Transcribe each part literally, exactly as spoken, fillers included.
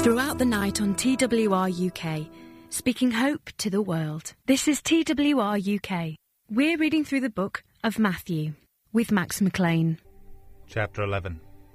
Throughout the night on T W R U K, speaking hope to the world. This is T W R U K. We're reading through the book of Matthew with Max McLean. Chapter eleven.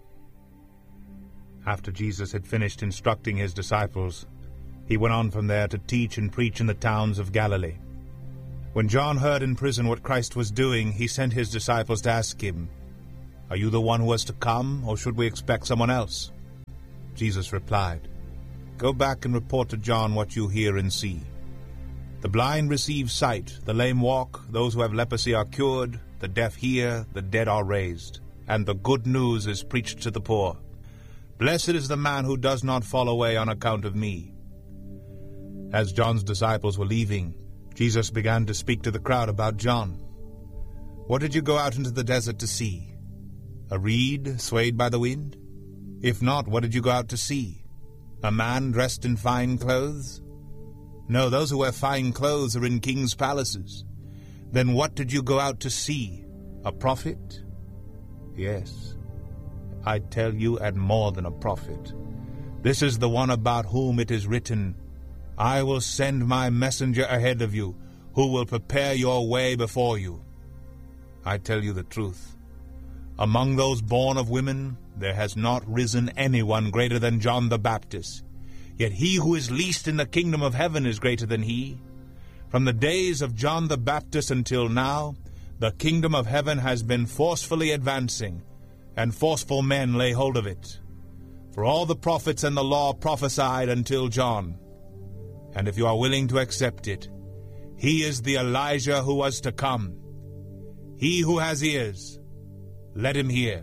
After Jesus had finished instructing his disciples, he went on from there to teach and preach in the towns of Galilee. When John heard in prison what Christ was doing, he sent his disciples to ask him, "Are you the one who was to come, or should we expect someone else?" Jesus replied, "Go back and report to John what you hear and see. The blind receive sight, the lame walk, those who have leprosy are cured, the deaf hear, the dead are raised, and the good news is preached to the poor. Blessed is the man who does not fall away on account of me." As John's disciples were leaving, Jesus began to speak to the crowd about John. "What did you go out into the desert to see? A reed swayed by the wind? If not, what did you go out to see? A man dressed in fine clothes? No, those who wear fine clothes are in kings' palaces. Then what did you go out to see? A prophet? Yes, I tell you, and more than a prophet. This is the one about whom it is written, 'I will send my messenger ahead of you, who will prepare your way before you.' I tell you the truth. Among those born of women, there has not risen anyone greater than John the Baptist. Yet he who is least in the kingdom of heaven is greater than he. From the days of John the Baptist until now, the kingdom of heaven has been forcefully advancing, and forceful men lay hold of it. For all the prophets and the law prophesied until John. And if you are willing to accept it, he is the Elijah who was to come. He who has ears, let him hear.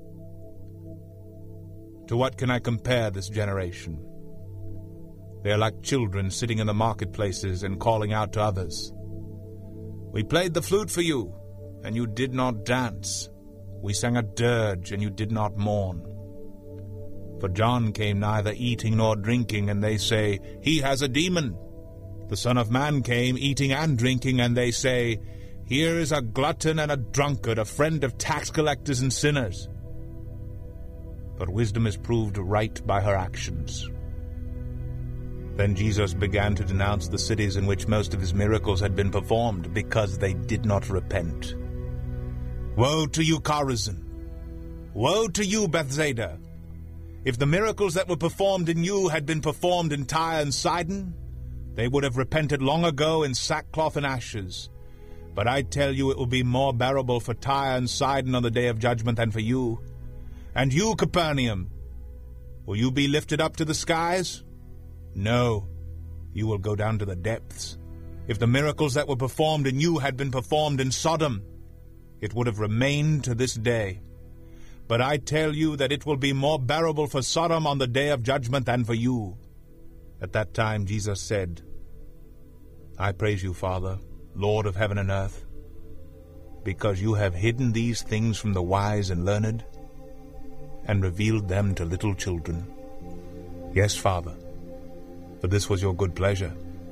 To what can I compare this generation? They are like children sitting in the marketplaces and calling out to others. We played the flute for you, and you did not dance. We sang a dirge, and you did not mourn. For John came neither eating nor drinking, and they say, 'He has a demon.' The Son of Man came eating and drinking, and they say, 'Here is a glutton and a drunkard, a friend of tax collectors and sinners.' But wisdom is proved right by her actions." Then Jesus began to denounce the cities in which most of his miracles had been performed, because they did not repent. "Woe to you, Chorazin! Woe to you, Bethsaida! If the miracles that were performed in you had been performed in Tyre and Sidon, they would have repented long ago in sackcloth and ashes. But I tell you, it will be more bearable for Tyre and Sidon on the day of judgment than for you. And you, Capernaum, will you be lifted up to the skies? No, you will go down to the depths. If the miracles that were performed in you had been performed in Sodom, it would have remained to this day. But I tell you that it will be more bearable for Sodom on the day of judgment than for you." At that time Jesus said, "I praise you, Father, Lord of heaven and earth, because you have hidden these things from the wise and learned, and revealed them to little children. Yes, Father, for this was your good pleasure.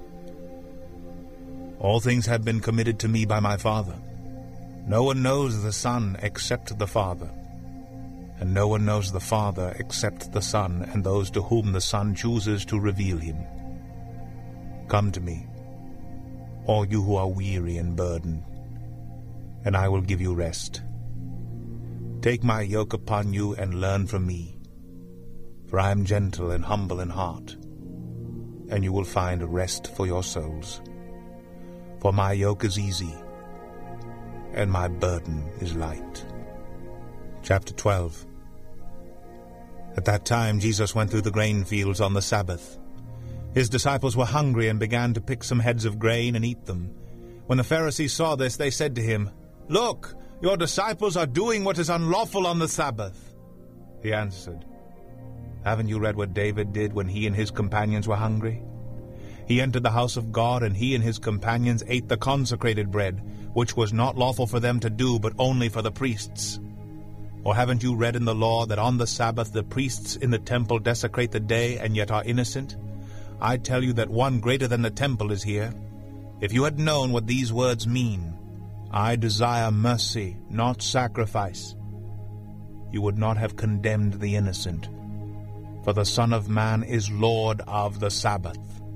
All things have been committed to me by my Father. No one knows the Son except the Father, and no one knows the Father except the Son, and those to whom the Son chooses to reveal him. Come to me, all you who are weary and burdened, and I will give you rest. Take my yoke upon you and learn from me, for I am gentle and humble in heart, and you will find rest for your souls. For my yoke is easy, and my burden is light." Chapter twelve. At that time Jesus went through the grain fields on the Sabbath. His disciples were hungry and began to pick some heads of grain and eat them. When the Pharisees saw this, they said to him, "Look, your disciples are doing what is unlawful on the Sabbath." He answered, "Haven't you read what David did when he and his companions were hungry? He entered the house of God, and he and his companions ate the consecrated bread, which was not lawful for them to do, but only for the priests. Or haven't you read in the law that on the Sabbath the priests in the temple desecrate the day and yet are innocent? I tell you that one greater than the temple is here. If you had known what these words mean, 'I desire mercy, not sacrifice,' you would not have condemned the innocent, for the Son of Man is Lord of the Sabbath."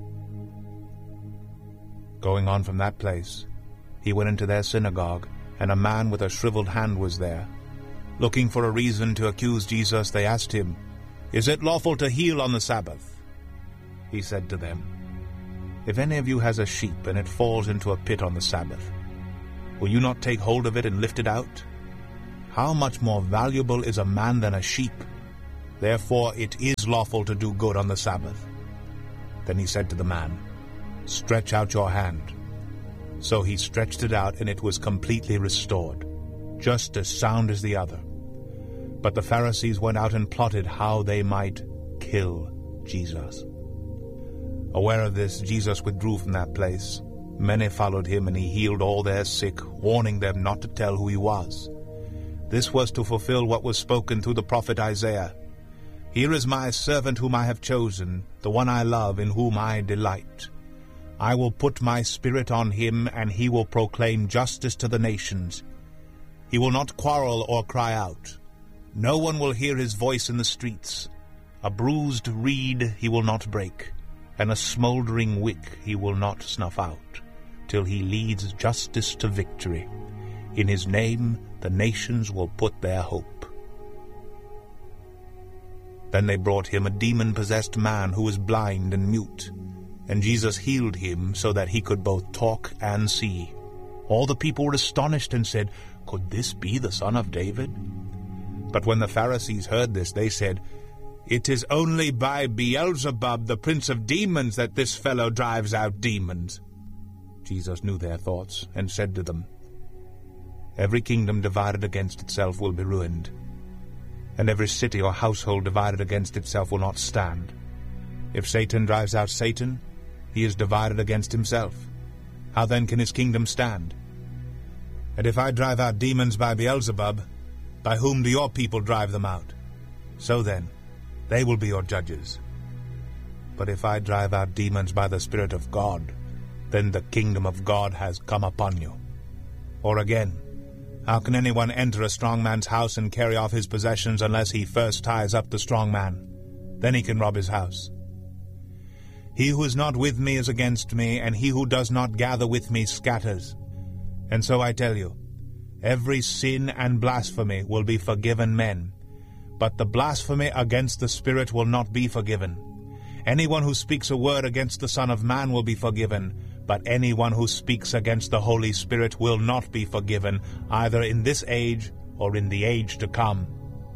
Going on from that place, he went into their synagogue, and a man with a shriveled hand was there. Looking for a reason to accuse Jesus, they asked him, "Is it lawful to heal on the Sabbath?" He said to them, "If any of you has a sheep, and it falls into a pit on the Sabbath, will you not take hold of it and lift it out? How much more valuable is a man than a sheep? Therefore it is lawful to do good on the Sabbath." Then he said to the man, "Stretch out your hand." So he stretched it out, and it was completely restored, just as sound as the other. But the Pharisees went out and plotted how they might kill Jesus. Aware of this, Jesus withdrew from that place. Many followed him, and he healed all their sick, warning them not to tell who he was. This was to fulfill what was spoken through the prophet Isaiah. "Here is my servant whom I have chosen, the one I love, in whom I delight. I will put my spirit on him, and he will proclaim justice to the nations. He will not quarrel or cry out. No one will hear his voice in the streets. A bruised reed he will not break, and a smoldering wick he will not snuff out, till he leads justice to victory. In his name the nations will put their hope." Then they brought him a demon-possessed man who was blind and mute, and Jesus healed him so that he could both talk and see. All the people were astonished and said, "Could this be the Son of David?" But when the Pharisees heard this, they said, "It is only by Beelzebub, the prince of demons, that this fellow drives out demons." Jesus knew their thoughts and said to them, "Every kingdom divided against itself will be ruined, and every city or household divided against itself will not stand. If Satan drives out Satan, he is divided against himself. How then can his kingdom stand? And if I drive out demons by Beelzebub, by whom do your people drive them out? So then, they will be your judges. But if I drive out demons by the Spirit of God, then the kingdom of God has come upon you. Or again, how can anyone enter a strong man's house and carry off his possessions unless he first ties up the strong man? Then he can rob his house. He who is not with me is against me, and he who does not gather with me scatters. And so I tell you, every sin and blasphemy will be forgiven men, but the blasphemy against the Spirit will not be forgiven. Anyone who speaks a word against the Son of Man will be forgiven, but anyone who speaks against the Holy Spirit will not be forgiven, either in this age or in the age to come.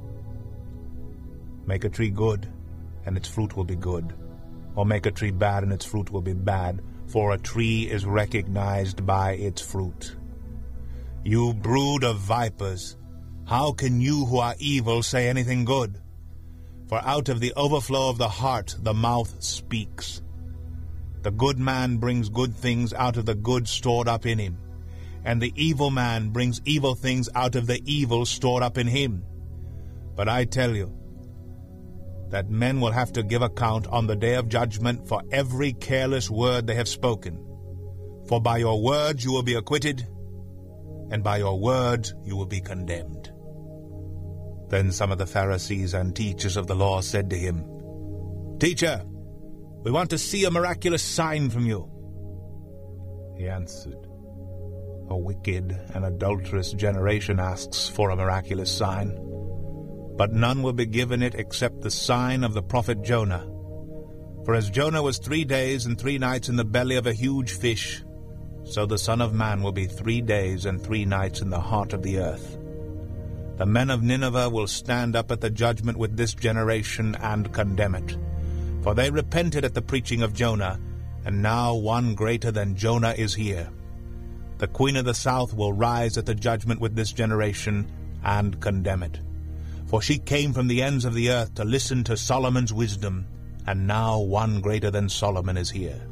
Make a tree good, and its fruit will be good, or make a tree bad, and its fruit will be bad, for a tree is recognized by its fruit. You brood of vipers, how can you who are evil say anything good? For out of the overflow of the heart the mouth speaks. The good man brings good things out of the good stored up in him, and the evil man brings evil things out of the evil stored up in him. But I tell you that men will have to give account on the day of judgment for every careless word they have spoken. For by your words you will be acquitted, and by your words you will be condemned. Then some of the Pharisees and teachers of the law said to him, "Teacher, we want to see a miraculous sign from you." He answered, "A wicked and adulterous generation asks for a miraculous sign, but none will be given it except the sign of the prophet Jonah. For as Jonah was three days and three nights in the belly of a huge fish, so the Son of Man will be three days and three nights in the heart of the earth. The men of Nineveh will stand up at the judgment with this generation and condemn it. For they repented at the preaching of Jonah, and now one greater than Jonah is here. The queen of the south will rise at the judgment with this generation and condemn it. For she came from the ends of the earth to listen to Solomon's wisdom, and now one greater than Solomon is here.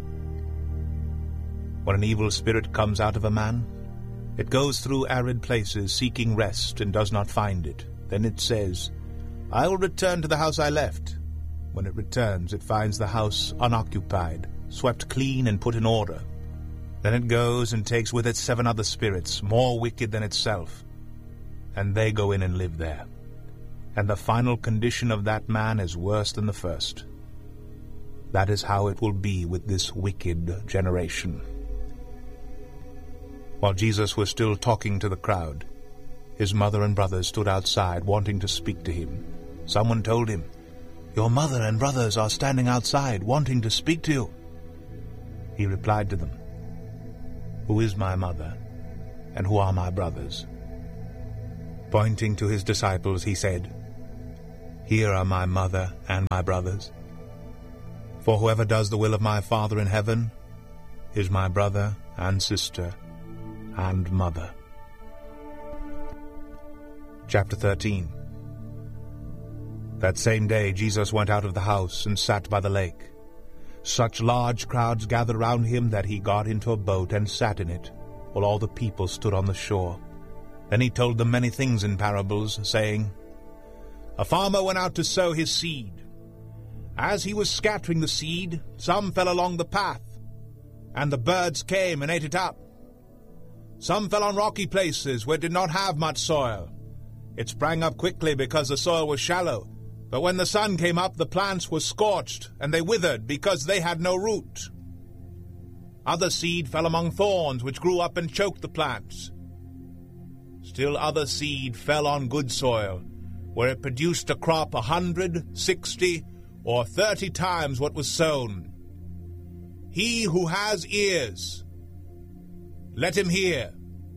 When an evil spirit comes out of a man, it goes through arid places seeking rest and does not find it. Then it says, 'I will return to the house I left.' When it returns, it finds the house unoccupied, swept clean and put in order. Then it goes and takes with it seven other spirits, more wicked than itself, and they go in and live there. and the final condition of that man is worse than the first. That is how it will be with this wicked generation." While Jesus was still talking to the crowd, his mother and brothers stood outside wanting to speak to him. Someone told him, "Your mother and brothers are standing outside wanting to speak to you." He replied to them, "Who is my mother, and who are my brothers?" Pointing to his disciples, he said, "Here are my mother and my brothers. For whoever does the will of my Father in heaven is my brother and sister and mother." Chapter thirteen. That same day Jesus went out of the house and sat by the lake. Such large crowds gathered round him that he got into a boat and sat in it, while all the people stood on the shore. Then he told them many things in parables, saying, "A farmer went out to sow his seed. As he was scattering the seed, some fell along the path, and the birds came and ate it up. Some fell on rocky places where it did not have much soil. It sprang up quickly because the soil was shallow, but when the sun came up, the plants were scorched, and they withered because they had no root. Other seed fell among thorns, which grew up and choked the plants. Still other seed fell on good soil, where it produced a crop a hundred, sixty, or thirty times what was sown. He who has ears, let him hear."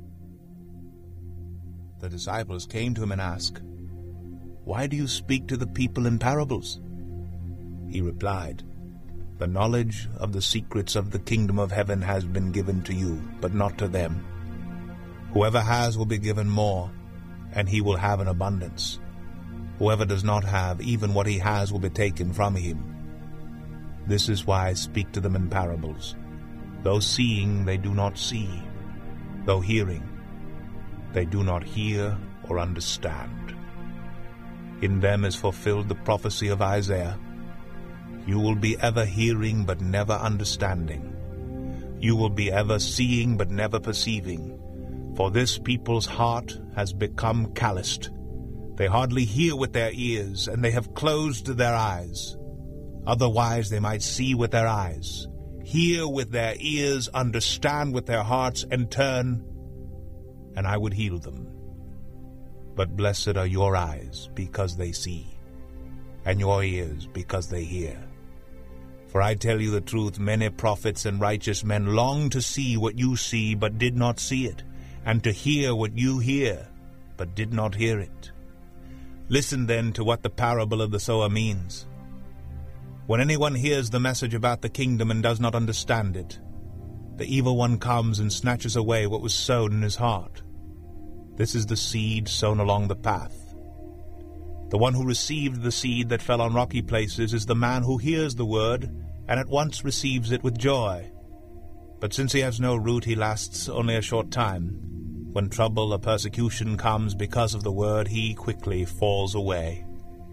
The disciples came to him and asked, "Why do you speak to the people in parables?" He replied, "The knowledge of the secrets of the kingdom of heaven has been given to you, but not to them. Whoever has will be given more, and he will have an abundance. Whoever does not have, even what he has will be taken from him. This is why I speak to them in parables. Though seeing, they do not see. Though hearing, they do not hear or understand. In them is fulfilled the prophecy of Isaiah. You will be ever hearing but never understanding. You will be ever seeing but never perceiving. For this people's heart has become calloused. They hardly hear with their ears, and they have closed their eyes. Otherwise they might see with their eyes, hear with their ears, understand with their hearts, and turn, and I would heal them. But blessed are your eyes, because they see, and your ears, because they hear. For I tell you the truth, many prophets and righteous men long to see what you see, but did not see it, and to hear what you hear, but did not hear it. Listen then to what the parable of the sower means. When anyone hears the message about the kingdom and does not understand it, the evil one comes and snatches away what was sown in his heart. This is the seed sown along the path. The one who received the seed that fell on rocky places is the man who hears the word and at once receives it with joy. But since he has no root, he lasts only a short time. When trouble or persecution comes because of the word, he quickly falls away.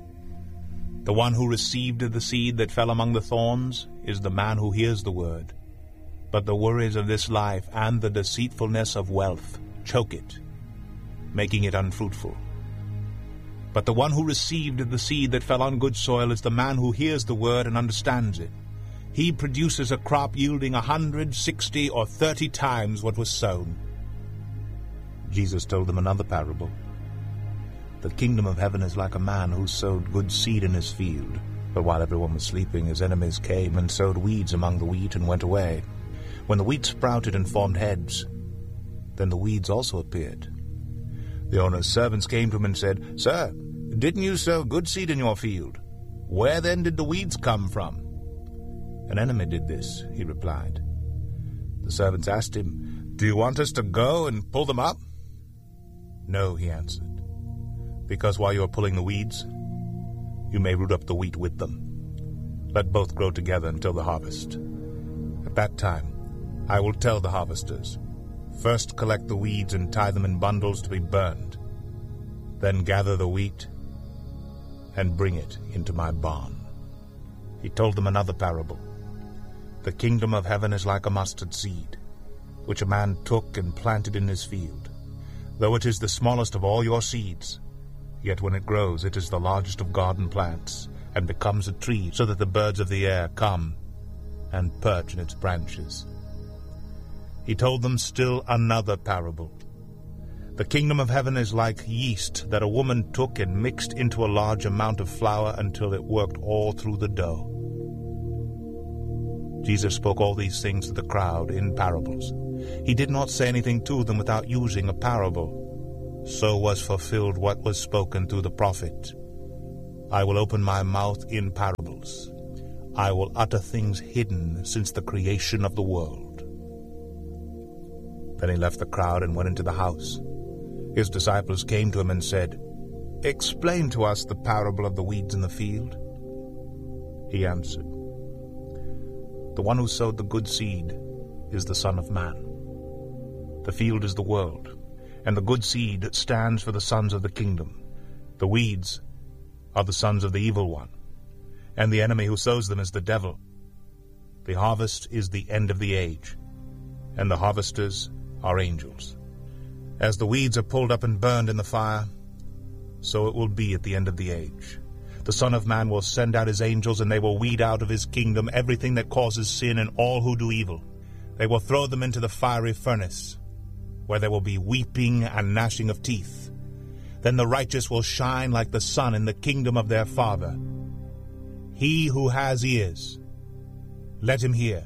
The one who received the seed that fell among the thorns is the man who hears the word. But the worries of this life and the deceitfulness of wealth choke it, making it unfruitful. But the one who received the seed that fell on good soil is the man who hears the word and understands it. He produces a crop yielding a hundred, sixty, or thirty times what was sown. Jesus told them another parable. The kingdom of heaven is like a man who sowed good seed in his field. But while everyone was sleeping, his enemies came and sowed weeds among the wheat and went away. When the wheat sprouted and formed heads, then the weeds also appeared. The owner's servants came to him and said, "Sir, didn't you sow good seed in your field? Where then did the weeds come from?" "An enemy did this," he replied. The servants asked him, "Do you want us to go and pull them up?" "No," he answered, "because while you are pulling the weeds, you may root up the wheat with them. Let both grow together until the harvest. At that time, I will tell the harvesters, first collect the weeds and tie them in bundles to be burned. Then gather the wheat and bring it into my barn." He told them another parable. The kingdom of heaven is like a mustard seed, which a man took and planted in his field. Though it is the smallest of all your seeds, Yet when it grows, it is the largest of garden plants, and becomes a tree, so that the birds of the air come and perch in its branches. He told them still another parable. The kingdom of heaven is like yeast that a woman took and mixed into a large amount of flour until it worked all through the dough. Jesus spoke all these things to the crowd in parables. He did not say anything to them without using a parable. So was fulfilled what was spoken through the prophet. I will open my mouth in parables. I will utter things hidden since the creation of the world. Then he left the crowd and went into the house. His disciples came to him and said, "Explain to us the parable of the weeds in the field." He answered, "The one who sowed the good seed is the Son of Man. The field is the world, and the good seed stands for the sons of the kingdom. The weeds are the sons of the evil one, and the enemy who sows them is the devil. The harvest is the end of the age, and the harvesters are angels. As the weeds are pulled up and burned in the fire, so it will be at the end of the age. The Son of Man will send out his angels, and they will weed out of his kingdom everything that causes sin and all who do evil. They will throw them into the fiery furnace, where there will be weeping and gnashing of teeth. Then the righteous will shine like the sun in the kingdom of their Father. He who has ears, let him hear."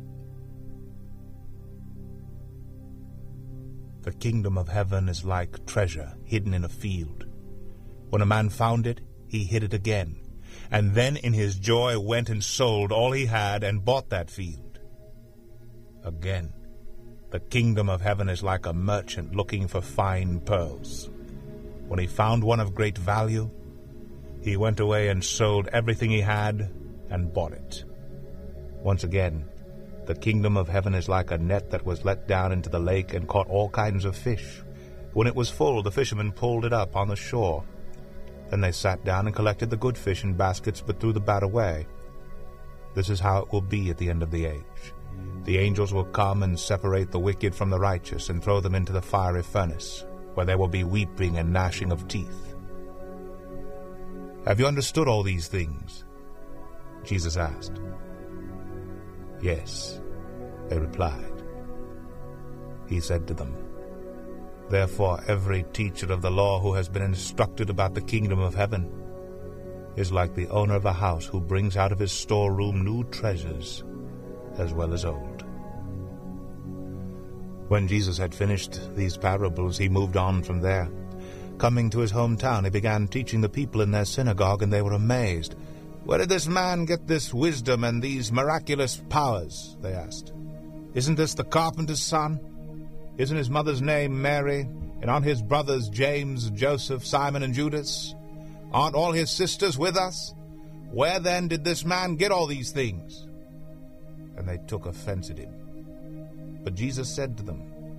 The kingdom of heaven is like treasure hidden in a field. When a man found it, he hid it again, and then in his joy went and sold all he had and bought that field. Again, the kingdom of heaven is like a merchant looking for fine pearls. When he found one of great value, he went away and sold everything he had and bought it. Once again, the kingdom of heaven is like a net that was let down into the lake and caught all kinds of fish. When it was full, the fishermen pulled it up on the shore. Then they sat down and collected the good fish in baskets, but threw the bad away. This is how it will be at the end of the age. The angels will come and separate the wicked from the righteous and throw them into the fiery furnace, where there will be weeping and gnashing of teeth. "Have you understood all these things?" Jesus asked. "Yes," they replied. He said to them, "Therefore every teacher of the law who has been instructed about the kingdom of heaven is like the owner of a house who brings out of his storeroom new treasures as well as old." When Jesus had finished these parables, he moved on from there. Coming to his hometown, he began teaching the people in their synagogue, and they were amazed. "Where did this man get this wisdom and these miraculous powers?" they asked. "Isn't this the carpenter's son? Isn't his mother's name Mary? And aren't his brothers James, Joseph, Simon, and Judas? Aren't all his sisters with us? Where then did this man get all these things?" And they took offense at him. But Jesus said to them,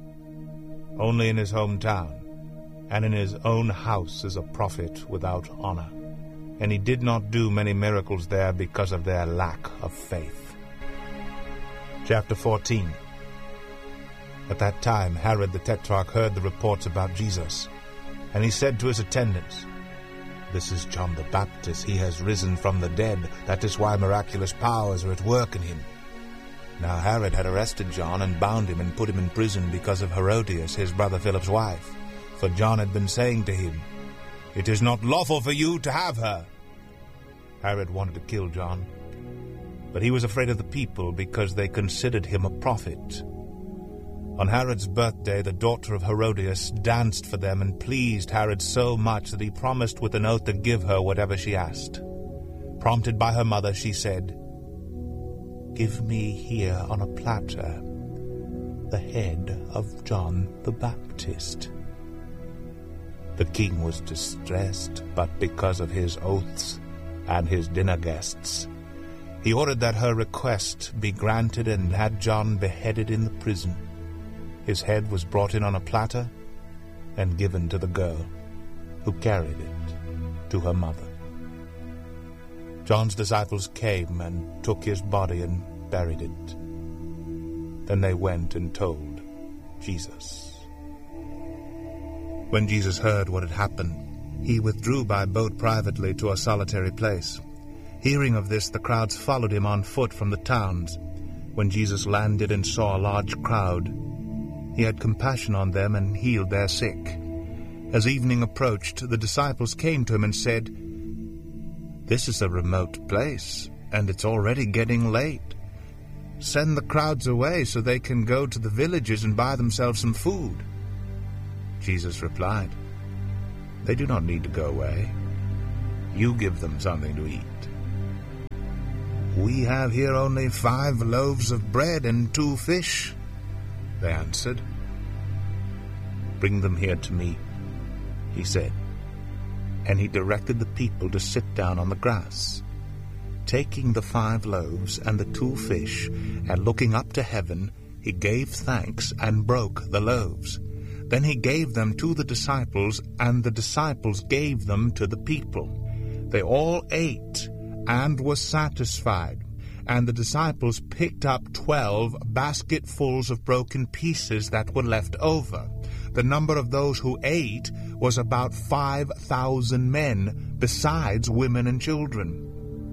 "Only in his hometown and in his own house is a prophet without honor. And he did not do many miracles there because of their lack of faith." Chapter fourteen. At that time Herod the Tetrarch heard the reports about Jesus, and he said to his attendants, "This is John the Baptist. He has risen from the dead. That is why miraculous powers are at work in him." Now Herod had arrested John and bound him and put him in prison because of Herodias, his brother Philip's wife. For John had been saying to him, "It is not lawful for you to have her." Herod wanted to kill John, but he was afraid of the people because they considered him a prophet. On Herod's birthday, the daughter of Herodias danced for them and pleased Herod so much that he promised with an oath to give her whatever she asked. Prompted by her mother, she said, "Give me here on a platter the head of John the Baptist." The king was distressed, but because of his oaths and his dinner guests, he ordered that her request be granted and had John beheaded in the prison. His head was brought in on a platter and given to the girl, who carried it to her mother. John's disciples came and took his body and buried it. Then they went and told Jesus. When Jesus heard what had happened, he withdrew by boat privately to a solitary place. Hearing of this, the crowds followed him on foot from the towns. When Jesus landed and saw a large crowd, he had compassion on them and healed their sick. As evening approached, the disciples came to him and said, "This is a remote place, and it's already getting late. Send the crowds away so they can go to the villages and buy themselves some food." Jesus replied, "They do not need to go away. You give them something to eat." "We have here only five loaves of bread and two fish," they answered. "Bring them here to me," he said. And he directed the people to sit down on the grass. Taking the five loaves and the two fish, and looking up to heaven, he gave thanks and broke the loaves. Then he gave them to the disciples, and the disciples gave them to the people. They all ate and were satisfied, and the disciples picked up twelve basketfuls of broken pieces that were left over. The number of those who ate was about five thousand men, besides women and children.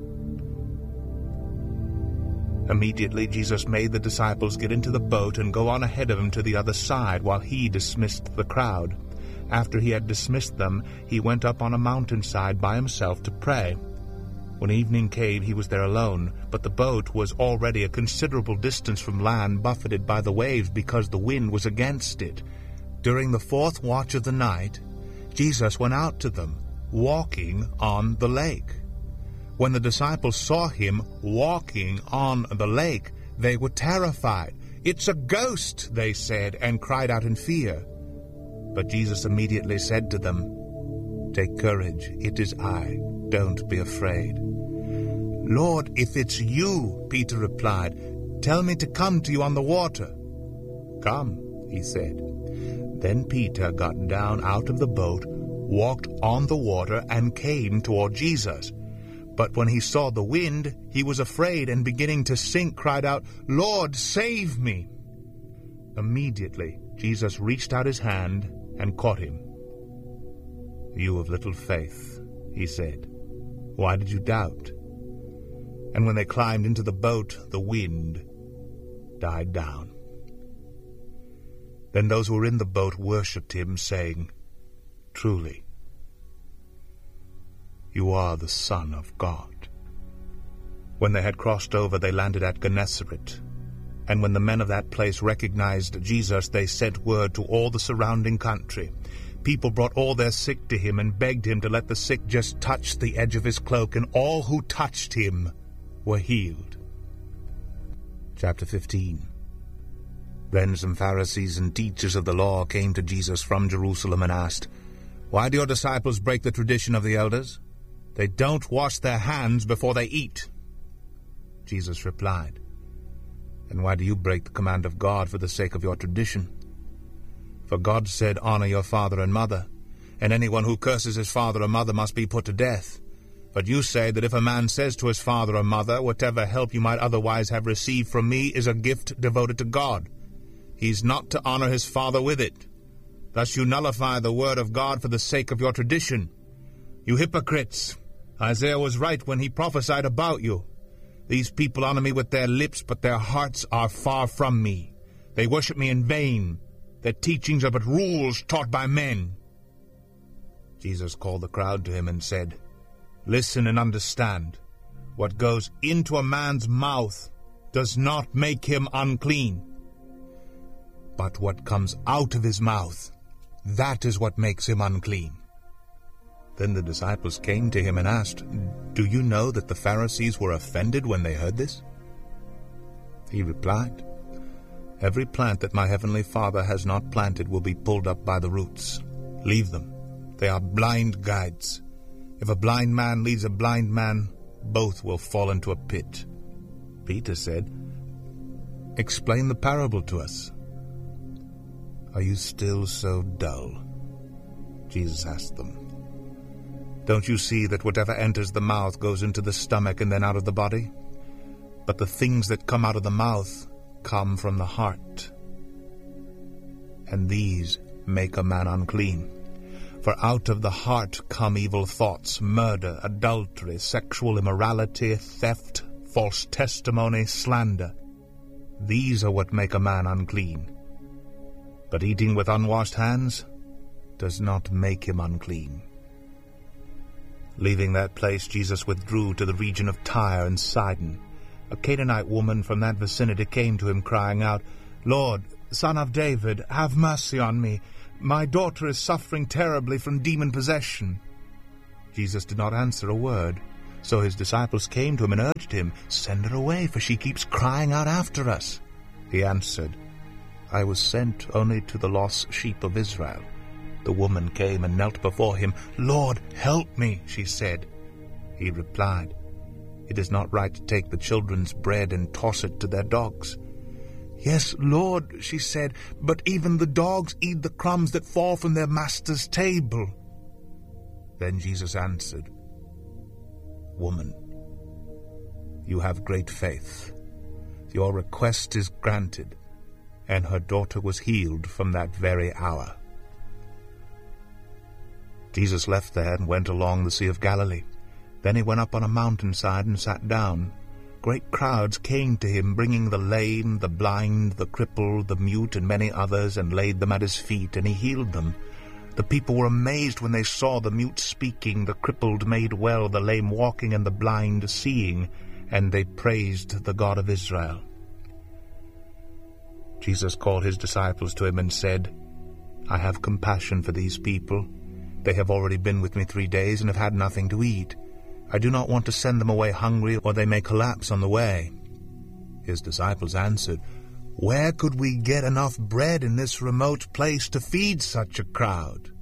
Immediately Jesus made the disciples get into the boat and go on ahead of him to the other side, while he dismissed the crowd. After he had dismissed them, he went up on a mountainside by himself to pray. When evening came, he was there alone, but the boat was already a considerable distance from land, buffeted by the waves because the wind was against it. During the fourth watch of the night, Jesus went out to them, walking on the lake. When the disciples saw him walking on the lake, they were terrified. "It's a ghost," they said, and cried out in fear. But Jesus immediately said to them, "Take courage, it is I. Don't be afraid." "Lord, if it's you," Peter replied, "tell me to come to you on the water." "Come," he said. Then Peter got down out of the boat, walked on the water, and came toward Jesus. But when he saw the wind, he was afraid, and beginning to sink, cried out, "Lord, save me!" Immediately Jesus reached out his hand and caught him. "You of little faith," he said, "why did you doubt?" And when they climbed into the boat, the wind died down. Then those who were in the boat worshipped him, saying, "Truly, you are the Son of God." When they had crossed over, they landed at Gennesaret. And when the men of that place recognized Jesus, they sent word to all the surrounding country. People brought all their sick to him and begged him to let the sick just touch the edge of his cloak, and all who touched him were healed. Chapter fifteen. Then some Pharisees and teachers of the law came to Jesus from Jerusalem and asked, "Why do your disciples break the tradition of the elders? They don't wash their hands before they eat." Jesus replied, "And why do you break the command of God for the sake of your tradition? For God said, 'Honor your father and mother,' and anyone who curses his father or mother must be put to death. But you say that if a man says to his father or mother, 'Whatever help you might otherwise have received from me is a gift devoted to God,' he's not to honor his father with it. Thus you nullify the word of God for the sake of your tradition. You hypocrites! Isaiah was right when he prophesied about you. These people honor me with their lips, but their hearts are far from me. They worship me in vain. Their teachings are but rules taught by men." Jesus called the crowd to him and said, "Listen and understand. What goes into a man's mouth does not make him unclean. But what comes out of his mouth, that is what makes him unclean." Then the disciples came to him and asked, "Do you know that the Pharisees were offended when they heard this?" He replied, "Every plant that my heavenly Father has not planted will be pulled up by the roots. Leave them. They are blind guides. If a blind man leads a blind man, both will fall into a pit." Peter said, "Explain the parable to us." "Are you still so dull?" Jesus asked them. "Don't you see that whatever enters the mouth goes into the stomach and then out of the body? But the things that come out of the mouth come from the heart, and these make a man unclean. For out of the heart come evil thoughts, murder, adultery, sexual immorality, theft, false testimony, slander. These are what make a man unclean. But eating with unwashed hands does not make him unclean." Leaving that place, Jesus withdrew to the region of Tyre and Sidon. A Canaanite woman from that vicinity came to him, crying out, "Lord, Son of David, have mercy on me. My daughter is suffering terribly from demon possession." Jesus did not answer a word. So his disciples came to him and urged him, "Send her away, for she keeps crying out after us." He answered, "I was sent only to the lost sheep of Israel." The woman came and knelt before him. "Lord, help me," she said. He replied, "It is not right to take the children's bread and toss it to their dogs." "Yes, Lord," she said, "but even the dogs eat the crumbs that fall from their master's table." Then Jesus answered, "Woman, you have great faith. Your request is granted." And her daughter was healed from that very hour. Jesus left there and went along the Sea of Galilee. Then he went up on a mountainside and sat down. Great crowds came to him, bringing the lame, the blind, the crippled, the mute, and many others, and laid them at his feet, and he healed them. The people were amazed when they saw the mute speaking, the crippled made well, the lame walking, and the blind seeing, and they praised the God of Israel. Jesus called his disciples to him and said, "I have compassion for these people. They have already been with me three days and have had nothing to eat. I do not want to send them away hungry, or they may collapse on the way." His disciples answered, "Where could we get enough bread in this remote place to feed such a crowd?"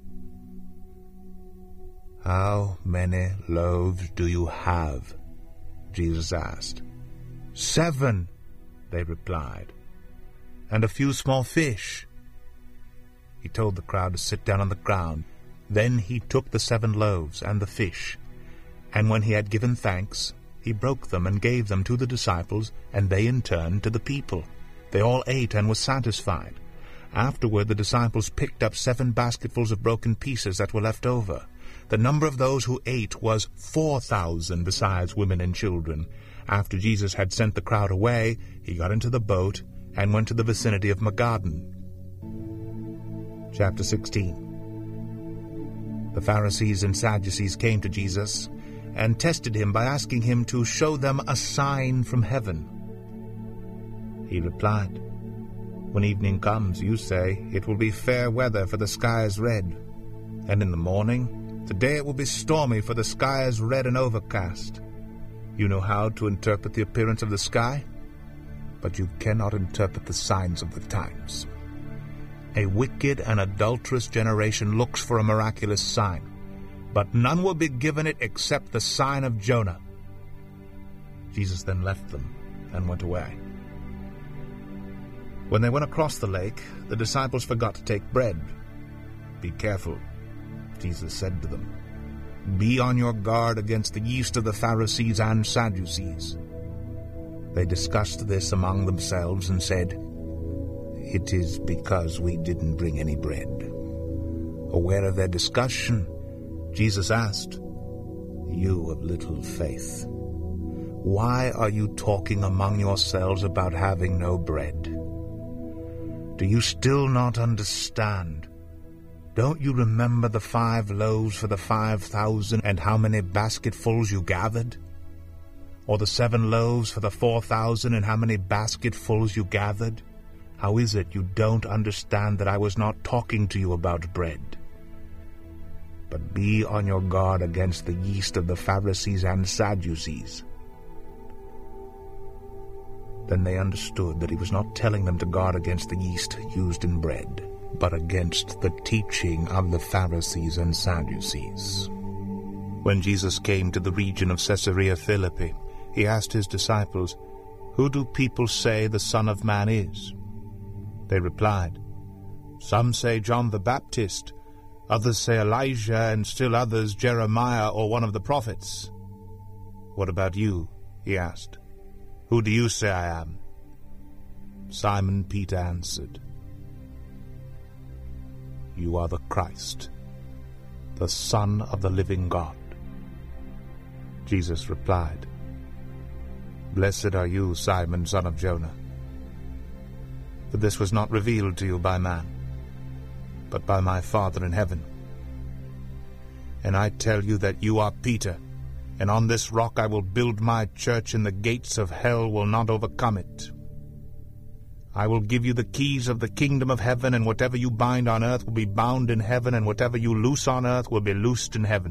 "How many loaves do you have?" Jesus asked. "Seven," they replied, "and a few small fish." He told the crowd to sit down on the ground. Then he took the seven loaves and the fish, and when he had given thanks, he broke them and gave them to the disciples, and they in turn to the people. They all ate and were satisfied. Afterward the disciples picked up seven basketfuls of broken pieces that were left over. The number of those who ate was four thousand, besides women and children. After Jesus had sent the crowd away, he got into the boat and went to the vicinity of Magadan. Chapter sixteen. The Pharisees and Sadducees came to Jesus and tested him by asking him to show them a sign from heaven. He replied, "When evening comes, you say, 'It will be fair weather, for the sky is red.' And in the morning, 'Today it will be stormy, for the sky is red and overcast.' You know how to interpret the appearance of the sky, but you cannot interpret the signs of the times. A wicked and adulterous generation looks for a miraculous sign, but none will be given it except the sign of Jonah." Jesus then left them and went away. When they went across the lake, the disciples forgot to take bread. "Be careful," Jesus said to them. "Be on your guard against the yeast of the Pharisees and Sadducees." They discussed this among themselves and said, "It is because we didn't bring any bread." Aware of their discussion, Jesus asked, "You of little faith, why are you talking among yourselves about having no bread? Do you still not understand? Don't you remember the five loaves for the five thousand and how many basketfuls you gathered? Or the seven loaves for the four thousand and how many basketfuls you gathered? How is it you don't understand that I was not talking to you about bread? But be on your guard against the yeast of the Pharisees and Sadducees." Then they understood that he was not telling them to guard against the yeast used in bread, but against the teaching of the Pharisees and Sadducees. When Jesus came to the region of Caesarea Philippi, he asked his disciples, "Who do people say the Son of Man is?" They replied, "Some say John the Baptist, others say Elijah, and still others Jeremiah or one of the prophets." "What about you?" he asked. "Who do you say I am?" Simon Peter answered, "You are the Christ, the Son of the living God." Jesus replied, "Blessed are you, Simon, son of Jonah. For this was not revealed to you by man, but by my Father in heaven. And I tell you that you are Peter, and on this rock I will build my church, and the gates of hell will not overcome it. I will give you the keys of the kingdom of heaven, and whatever you bind on earth will be bound in heaven, and whatever you loose on earth will be loosed in heaven."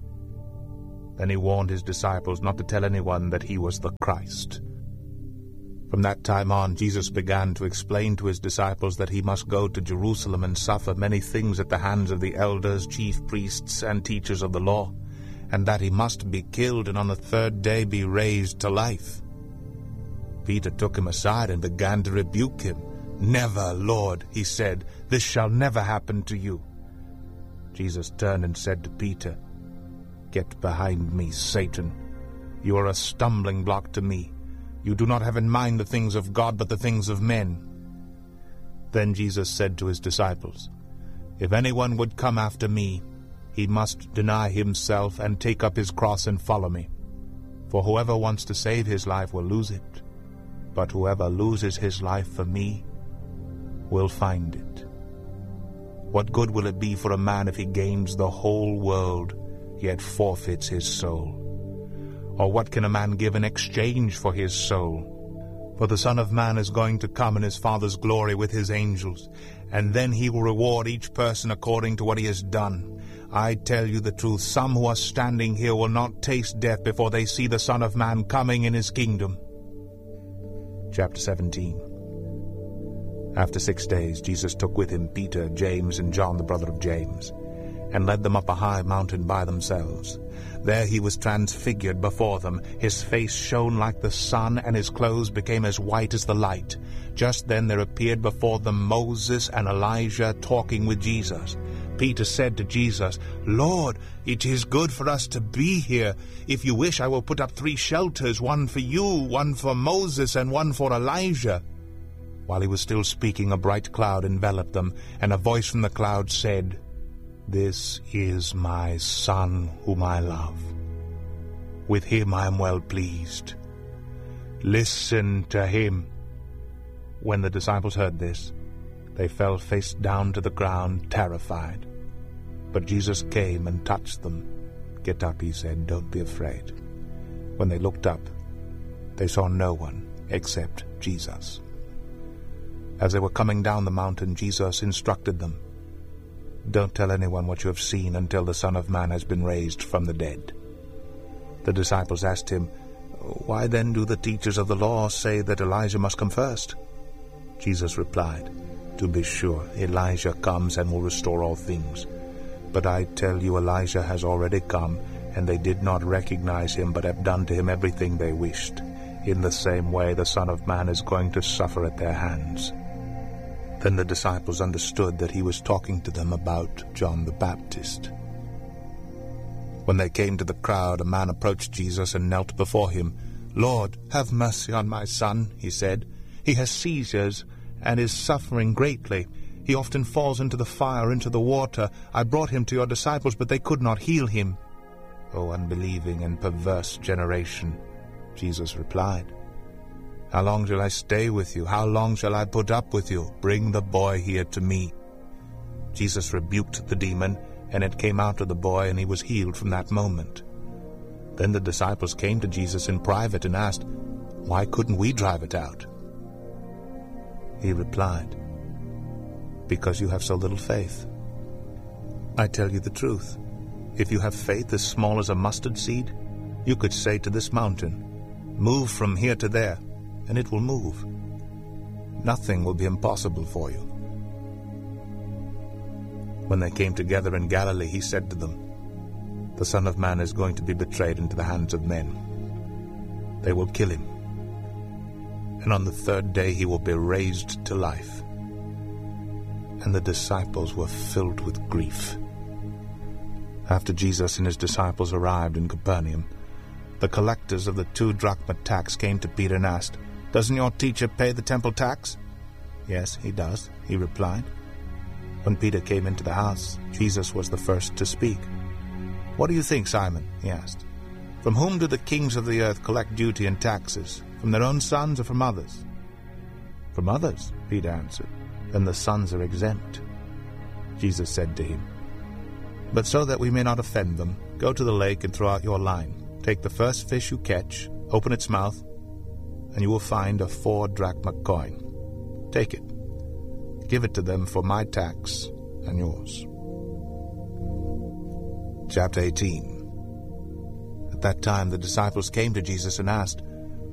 Then he warned his disciples not to tell anyone that he was the Christ. From that time on, Jesus began to explain to his disciples that he must go to Jerusalem and suffer many things at the hands of the elders, chief priests, and teachers of the law, and that he must be killed and on the third day be raised to life. Peter took him aside and began to rebuke him. "Never, Lord," he said, "this shall never happen to you." Jesus turned and said to Peter, "Get behind me, Satan. You are a stumbling block to me. You do not have in mind the things of God, but the things of men." Then Jesus said to his disciples, "If anyone would come after me, he must deny himself and take up his cross and follow me. For whoever wants to save his life will lose it, but whoever loses his life for me will find it. What good will it be for a man if he gains the whole world, yet forfeits his soul? Or what can a man give in exchange for his soul? For the Son of Man is going to come in his Father's glory with his angels, and then he will reward each person according to what he has done. I tell you the truth, some who are standing here will not taste death before they see the Son of Man coming in his kingdom." Chapter seventeen. After six days, Jesus took with him Peter, James, and John, the brother of James, and led them up a high mountain by themselves. There he was transfigured before them. His face shone like the sun, and his clothes became as white as the light. Just then there appeared before them Moses and Elijah talking with Jesus. Peter said to Jesus, "Lord, it is good for us to be here. If you wish, I will put up three shelters, one for you, one for Moses, and one for Elijah." While he was still speaking, a bright cloud enveloped them, and a voice from the cloud said, "This is my Son whom I love. With him I am well pleased. Listen to him." When the disciples heard this, they fell face down to the ground, terrified. But Jesus came and touched them. "Get up," he said, "don't be afraid." When they looked up, they saw no one except Jesus. As they were coming down the mountain, Jesus instructed them, "Don't tell anyone what you have seen until the Son of Man has been raised from the dead." The disciples asked him, "Why then do the teachers of the law say that Elijah must come first?" Jesus replied, "To be sure, Elijah comes and will restore all things. But I tell you, Elijah has already come, and they did not recognize him, but have done to him everything they wished. In the same way the Son of Man is going to suffer at their hands." Then the disciples understood that he was talking to them about John the Baptist. When they came to the crowd, a man approached Jesus and knelt before him. "Lord, have mercy on my son," he said. "He has seizures and is suffering greatly. He often falls into the fire, into the water. I brought him to your disciples, but they could not heal him." "O unbelieving and perverse generation," Jesus replied, "how long shall I stay with you? How long shall I put up with you? Bring the boy here to me." Jesus rebuked the demon, and it came out of the boy, and he was healed from that moment. Then the disciples came to Jesus in private and asked, "Why couldn't we drive it out?" He replied, "Because you have so little faith. I tell you the truth. If you have faith as small as a mustard seed, you could say to this mountain, 'Move from here to there,' and it will move. Nothing will be impossible for you." When they came together in Galilee, he said to them, "The Son of Man is going to be betrayed into the hands of men. They will kill him, and on the third day he will be raised to life." And the disciples were filled with grief. After Jesus and his disciples arrived in Capernaum, the collectors of the two drachma tax came to Peter and asked, "Doesn't your teacher pay the temple tax?" "Yes, he does," he replied. When Peter came into the house, Jesus was the first to speak. "What do you think, Simon?" he asked. "From whom do the kings of the earth collect duty and taxes? From their own sons or from others?" "From others," Peter answered. "Then the sons are exempt." Jesus said to him, "But so that we may not offend them, go to the lake and throw out your line. Take the first fish you catch, open its mouth, and you will find a four-drachma coin. Take it. Give it to them for my tax and yours." Chapter eighteen. At that time the disciples came to Jesus and asked,